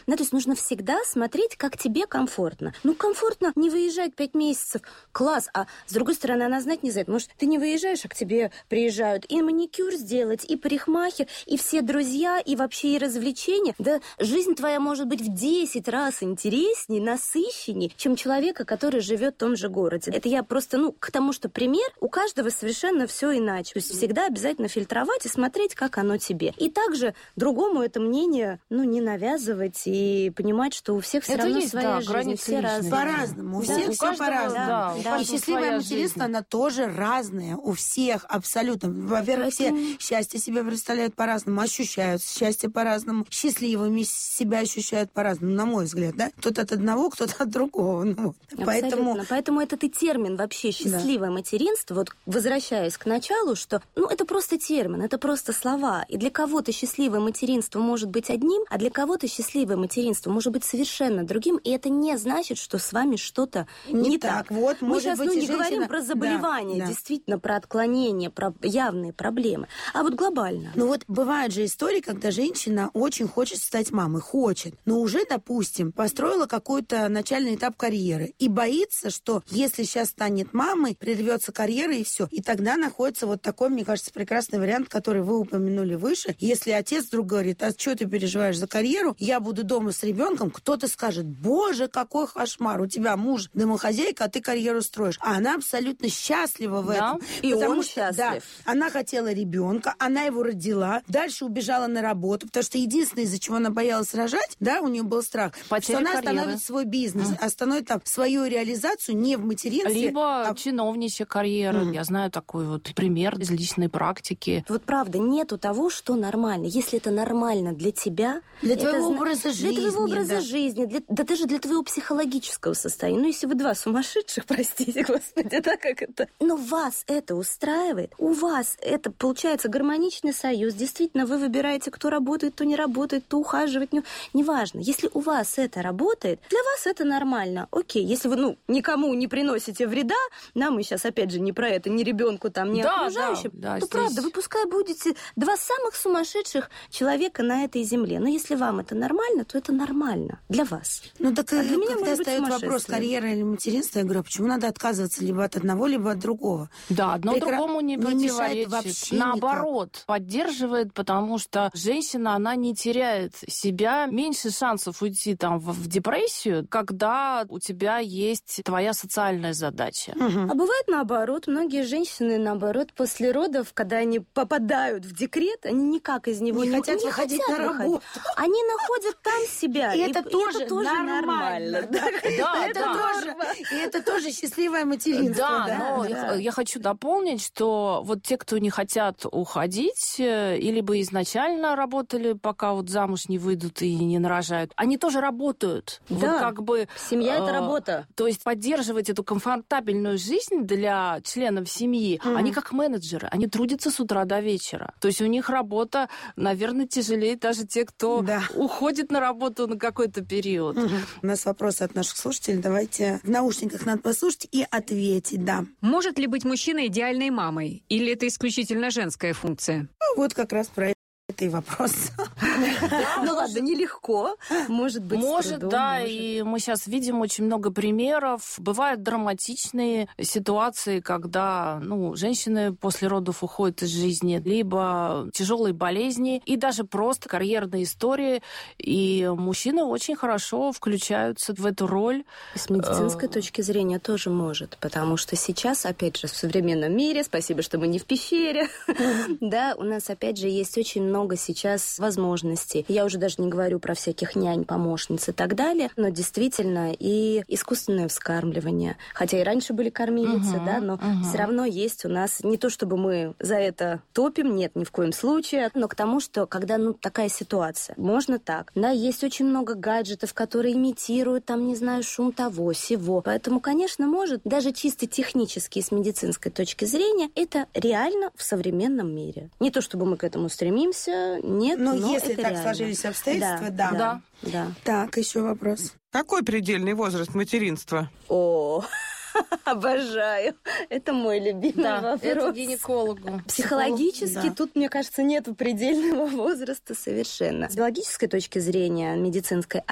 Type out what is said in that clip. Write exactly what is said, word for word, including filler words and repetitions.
Да, то есть нужно всегда смотреть, как тебе комфортно. Ну, комфортно не выезжать пять месяцев. Класс. А с другой стороны, она знать не знает. Может, ты не выезжаешь, а к тебе приезжают и маникюр сделать, и парикмахер, и все друзья, и вообще и развлечения. Да, жизнь твоя может быть в десять раз интереснее, насыщеннее, чем человека, который живет в том же городе. Это я просто, ну, к тому, что пример, у каждого совершенно все иначе. То есть всегда обязательно фильтровать и смотреть, как оно тебе. И также другому это мнение, ну, не навязывать и понимать, что у всех все это равно есть, своя да, жизнь, все разные. По-разному, у да. всех у все по-разному. Да, да. И счастливое материнство, жизнь. она тоже разная у всех абсолютно. Во-первых, Поэтому... все счастье себе представляют по-разному, ощущают счастье по-разному, счастливыми себя ощущают по-разному, на мой взгляд, да? Кто-то от одного, кто-то от другого. Ну, поэтому... Поэтому этот и термин вообще «счастливое да. материнство», вот возвращаясь к началу, что, ну, это просто термин, это просто слова. И для кого-то счастливое материнство может быть одним, а для кого-то счастливое материнство может быть совершенно другим, и это не значит, что с вами что-то не, не так. так. Вот, Мы может сейчас быть, ну, не женщина... говорим про заболевания, да, да. действительно, про отклонения, про явные проблемы, а вот глобально. Ну вот бывают же истории, когда женщина очень хочет стать мамой, хочет, но уже, допустим, построила какой-то начальный этап карьеры и боится, что если сейчас станет мамой, прервется карьера и все. И тогда находится вот такой, мне кажется, прекрасный вариант, который вы упомянули выше. Если отец вдруг говорит: а что ты переживаешь за карьеру? Я буду дома с ребенком. Кто-то скажет: боже, какой кошмар, у тебя муж домохозяйка, а ты карьеру строишь. А она абсолютно счастлива в да? этом. И потому он что, счастлив. Да, она хотела ребенка, она его родила, дальше убежала на работу, потому что единственное, из-за чего она боялась рожать, да, у нее был страх, потеря что она карьеры. остановит свой бизнес, mm. остановит там свою реализацию не в материнстве. Либо а... чиновничья карьера. Mm. Я знаю такой вот пример из личной практики. Вот правда, нету того, что нормально. Если это нормально для тебя... Для это твоего зна... образа жизни. Для твоего образа да. жизни, для... да даже для твоего психологического состояния. Ну, если вы два сумасшедших, простите, господи, да, как это? Но вас это устраивает, у вас это, получается, гармоничный союз. Действительно, вы выбираете, кто работает, кто не работает, кто ухаживает. Не... Неважно. Если у вас это работает, для вас это нормально. Окей, если вы, ну, никому не приносите вреда, да, мы сейчас, опять же, не про это, ни ребенку там, ни да, окружающим, да, да, то здесь... правда, вы пускай будете два самых сумасшедших человека на этой земле. Но если вам это нормально, то это нормально для вас. Ну так а для меня когда встает вопрос карьеры или материнства, я говорю, а почему надо отказываться либо от одного, либо от другого? Да, одно Прекра... другому не, не противоречит. Вообще Наоборот, никак. Поддерживает, потому что женщина, она не теряет себя, меньше шансов уйти там в, в депрессию, когда у тебя есть твоя социальная задача. Угу. А бывает наоборот. Многие женщины, наоборот, после родов, когда они попадают в декрет, они никак из него не, не хотят не выходить хотят на выходить. работу. Они находят там себя. И, и, это, и тоже это тоже нормально. нормально. Да, да, это да. тоже, и это тоже счастливое материнство. Да, да, но да. я хочу дополнить, что вот те, кто не хотят уходить, или бы изначально работали, пока вот замуж не выйдут и не нарожают, они тоже работают. Да, вот как бы, семья э, – это работа. То есть поддерживать эту комфортабельную жизнь для членов семьи, mm-hmm. они как менеджеры, они трудятся с утра до вечера. То есть у них работа, наверное, тяжелее даже те, кто да. уходит на работу на какой-то период. Mm-hmm. У нас вопросы от наших слушателей. Давайте в наушниках надо послушать и ответить, да. Может ли быть мужчина идеальной мамой? Или это исключительно женская функция? Ну, вот как раз про это и вопрос. Ну ладно, нелегко, может быть, Может, да, и мы сейчас видим очень много примеров. Бывают драматичные ситуации, когда, ну, женщины после родов уходят из жизни, либо тяжелые болезни, и даже просто карьерные истории, и мужчины очень хорошо включаются в эту роль. С медицинской точки зрения тоже может, потому что сейчас, опять же, в современном мире, спасибо, что мы не в пещере, да, у нас, опять же, есть очень много сейчас возможностей. Я уже даже не говорю про всяких нянь, помощниц и так далее, но действительно и искусственное вскармливание. Хотя и раньше были кормилицы, uh-huh, да, но uh-huh. все равно есть у нас, не то чтобы мы за это топим, нет, ни в коем случае, но к тому, что когда, ну, такая ситуация, можно так. Да, есть очень много гаджетов, которые имитируют, там, не знаю, шум того, сего. Поэтому, конечно, может, даже чисто технически и с медицинской точки зрения, это реально в современном мире. Не то чтобы мы к этому стремимся, нет, но, но если это так реально. сложились обстоятельства, да. Да, да. да. Так, еще вопрос. Какой предельный возраст материнства? О, обожаю. Это мой любимый да, вопрос. Это гинекологу. Психологически да. тут, мне кажется, нет предельного возраста совершенно. С биологической точки зрения, медицинской,